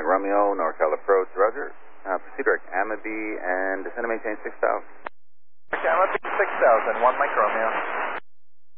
Romeo, NorCal approach, Roger. Proceed direct Amity and descend and maintain 6,000. Amity 6,000, 1 Mike Romeo.